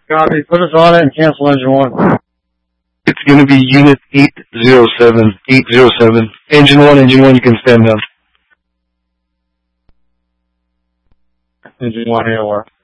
Copy. Put us on it and cancel engine 1. It's going to be unit 807. Engine 1, you can stand down. Engine 1 AOR.